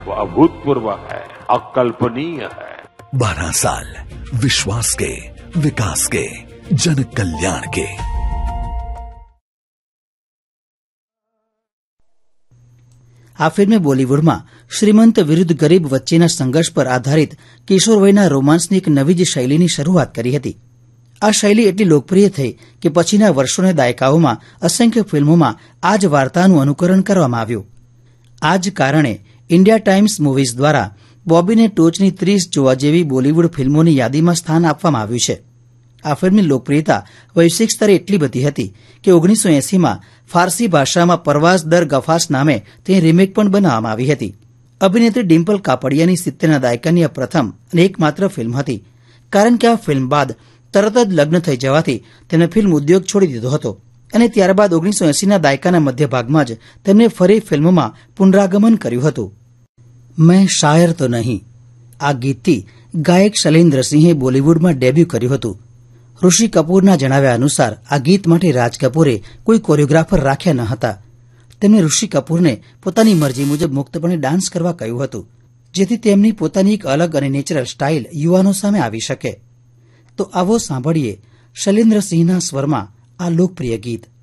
वो अभूतपूर्व है, अकल्पनीय है। 12 साल विश्वास के, विकास के, जन कल्याण के। આ ફિલ્મે બોલીવુડમાં શ્રીમંત વિરુદ્ધ ગરીબ વચ્ચેના સંઘર્ષ પર આધારિત કિશોરવયના રોમાન્સની એક નવી જ શૈલીની શરૂઆત કરી હતી. આ શૈલી એટલી લોકપ્રિય થઈ કે પછીના વર્ષોના દાયકાઓમાં અસંખ્ય ફિલ્મોમાં આ જ વાર્તાનું અનુકરણ કરવામાં આવ્યું. આ જ કારણે ઇન્ડિયા ટાઈમ્સ મૂવીઝ દ્વારા બોબીને ટોચની 30 જોવા જેવી બોલીવુડ ફિલ્મોની યાદીમાં સ્થાન આપવામાં આવ્યું છે. આ ફિલ્મની લોકપ્રિયતા વૈશ્વિક સ્તરે એટલી બધી હતી કે 1980માં ફારસી ભાષામાં પરવાઝ દર ગફાસ નામે તેની રીમેક પણ બનાવવામાં આવી હતી. અભિનેત્રી ડિમ્પલ કાપડિયાની 70ના દાયકાની આ પ્રથમ અને એકમાત્ર ફિલ્મ હતી, કારણ કે આ ફિલ્મ બાદ તરત જ લગ્ન થઈ જવાથી તેમણે ફિલ્મ ઉદ્યોગ છોડી દીધો હતો અને ત્યારબાદ 1980ના દાયકાના મધ્યભાગમાં જ તેમણે ફરી ફિલ્મોમાં પુનરાગમન કર્યું હતું. મેં શાયર તો નહીં આ ગીતથી ગાયક શૈલેન્દ્રસિંહે બોલીવુડમાં ડેબ્યુ કર્યું હતું. ઋષિ કપૂરના જણાવ્યા અનુસાર આ ગીત માટે રાજ કપૂરે કોઈ કોરિયોગ્રાફર રાખ્યા ન હતા. તેમણે ઋષિ કપૂરને પોતાની મરજી મુજબ મુક્તપણે ડાન્સ કરવા કહ્યું હતું, જેથી તેમની પોતાની એક અલગ અને નેચરલ સ્ટાઇલ યુવાનો સામે આવી શકે. તો આવો સાંભળીએ શૈલેન્દ્રસિંહના સ્વરમાં આ લોકપ્રિય ગીત.